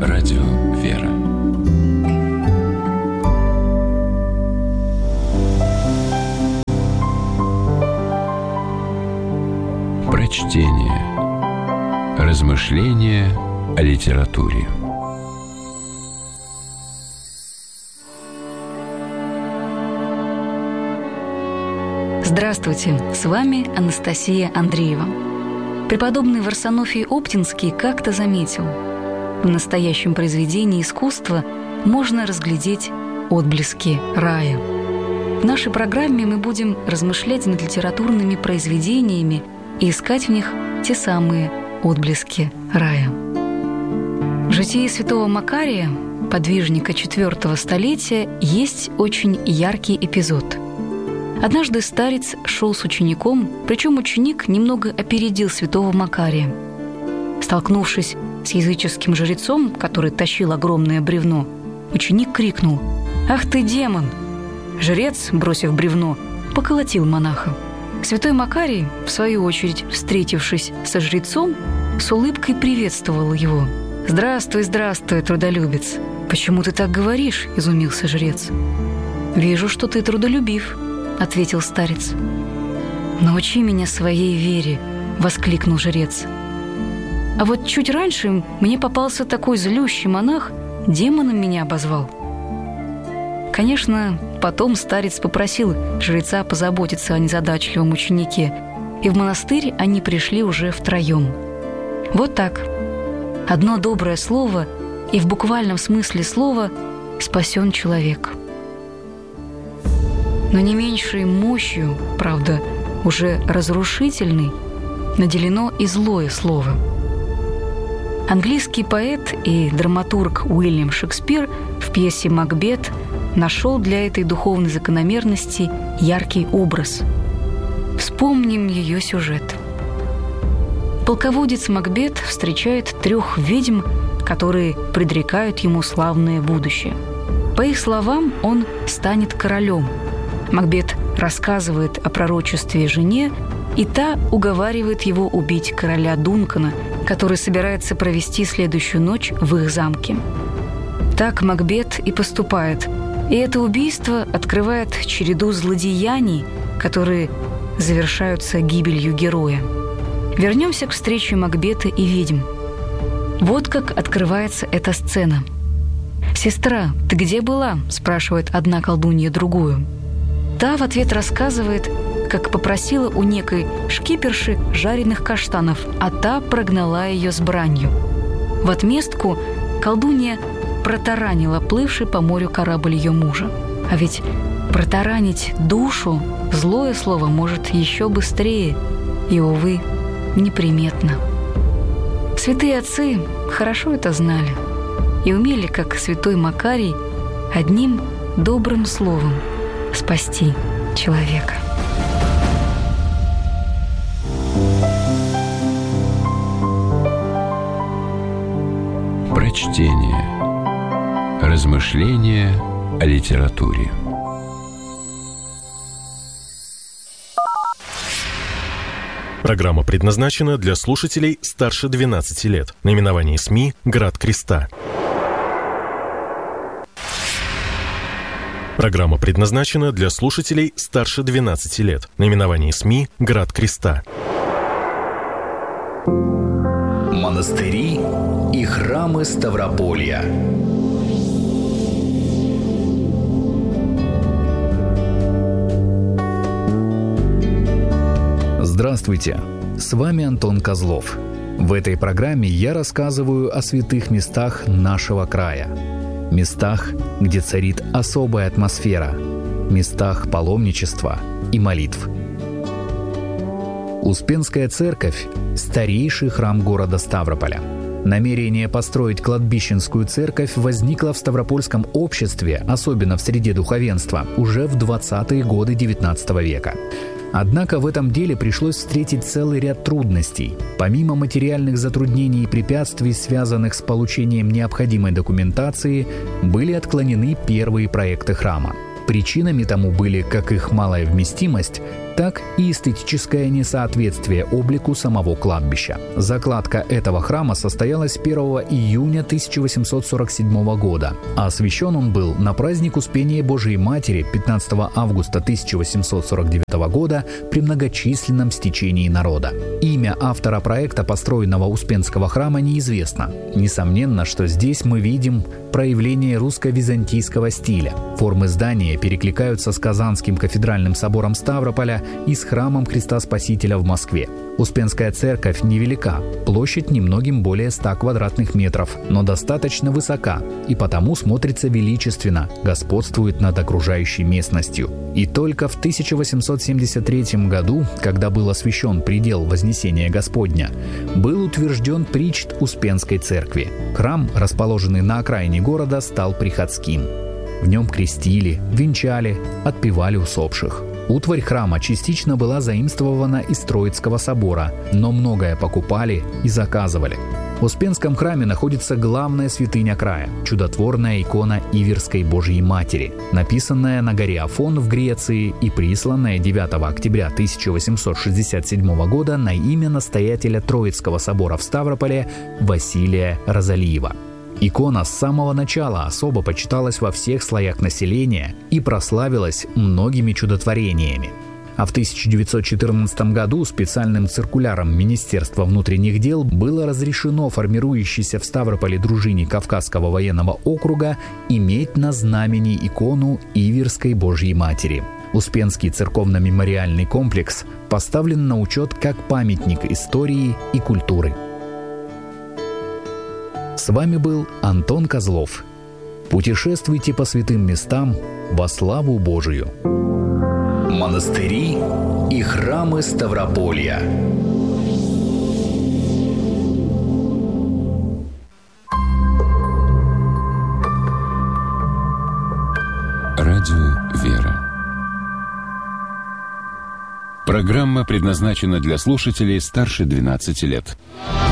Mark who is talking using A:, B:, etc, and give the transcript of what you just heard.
A: Радио «Вера». Прочтение. Размышления о литературе.
B: Здравствуйте, с вами Анастасия Андреева. Преподобный Варсонофий Оптинский как-то заметил: в настоящем произведении искусства можно разглядеть отблески рая. В нашей программе мы будем размышлять над литературными произведениями и искать в них те самые отблески рая. В житии святого Макария, подвижника IV столетия, есть очень яркий эпизод. Однажды старец шел с учеником, причем ученик немного опередил святого Макария. Столкнувшись с языческим жрецом, который тащил огромное бревно, ученик крикнул: «Ах ты, демон!» Жрец, бросив бревно, поколотил монаха. Святой Макарий, в свою очередь, встретившись со жрецом, с улыбкой приветствовал его. «Здравствуй, здравствуй, трудолюбец!» «Почему ты так говоришь?» – изумился жрец. «Вижу, что ты трудолюбив», – ответил старец. «Научи меня своей вере!» – воскликнул жрец. «А вот чуть раньше мне попался такой злющий монах, демоном меня обозвал». Конечно, потом старец попросил жреца позаботиться о незадачливом ученике, и в монастырь они пришли уже втроем. Вот так. Одно доброе слово, и в буквальном смысле слова спасен человек. Но не меньшей мощью, правда, уже разрушительной, наделено и злое слово. Английский поэт и драматург Уильям Шекспир в пьесе «Макбет» нашел для этой духовной закономерности яркий образ. Вспомним ее сюжет. Полководец Макбет встречает 3 ведьм, которые предрекают ему славное будущее. По их словам, он станет королем. Макбет рассказывает о пророчестве жене, и та уговаривает его убить короля Дункана, который собирается провести следующую ночь в их замке. Так Макбет и поступает, и это убийство открывает череду злодеяний, которые завершаются гибелью героя. Вернемся к встрече Макбета и ведьм. Вот как открывается эта сцена. «Сестра, ты где была?» – спрашивает одна колдунья другую. Та в ответ рассказывает, как попросила у некой шкиперши жареных каштанов, а та прогнала ее с бранью. В отместку колдунья протаранила плывший по морю корабль ее мужа. А ведь протаранить душу злое слово может еще быстрее и, увы, неприметно. Святые отцы хорошо это знали и умели, как святой Макарий, одним добрым словом спасти человека.
A: Прочтение. Размышления о литературе.
C: Программа предназначена для слушателей старше 12 лет. Наименование СМИ «Град Креста». Программа предназначена для слушателей старше 12 лет. Наименование СМИ «Град Креста».
D: Монастыри и храмы Ставрополья. Здравствуйте! С вами Антон Козлов. В этой программе я рассказываю о святых местах нашего края. Местах, где царит особая атмосфера. Местах паломничества и молитв. Успенская церковь – старейший храм города Ставрополя. Намерение построить кладбищенскую церковь возникло в ставропольском обществе, особенно в среде духовенства, уже в 20-е годы XIX века. Однако в этом деле пришлось встретить целый ряд трудностей. Помимо материальных затруднений и препятствий, связанных с получением необходимой документации, были отклонены первые проекты храма. Причинами тому были как их малая вместимость, так и эстетическое несоответствие облику самого кладбища. Закладка этого храма состоялась 1 июня 1847 года, а освящен он был на праздник Успения Божией Матери 15 августа 1849 года при многочисленном стечении народа. Имя автора проекта построенного Успенского храма неизвестно. Несомненно, что здесь мы видим проявление русско-византийского стиля. Формы здания перекликаются с Казанским кафедральным собором Ставрополя и с храмом Христа Спасителя в Москве. Успенская церковь невелика, площадь немногим более 100 квадратных метров, но достаточно высока и потому смотрится величественно, господствует над окружающей местностью. И только в 1873 году, когда был освящен предел Вознесения Господня, был утвержден причт Успенской церкви. Храм, расположенный на окраине города, стал приходским. В нем крестили, венчали, отпевали усопших. Утварь храма частично была заимствована из Троицкого собора, но многое покупали и заказывали. В Успенском храме находится главная святыня края – чудотворная икона Иверской Божьей Матери, написанная на горе Афон в Греции и присланная 9 октября 1867 года на имя настоятеля Троицкого собора в Ставрополе Василия Розалиева. Икона с самого начала особо почиталась во всех слоях населения и прославилась многими чудотворениями. А в 1914 году специальным циркуляром Министерства внутренних дел было разрешено формирующейся в Ставрополе дружине Кавказского военного округа иметь на знамени икону Иверской Божьей Матери. Успенский церковно-мемориальный комплекс поставлен на учет как памятник истории и культуры. С вами был Антон Козлов. Путешествуйте по святым местам во славу Божию. Монастыри и храмы Ставрополья.
A: Радио «Вера». Программа предназначена для слушателей старше 12 лет.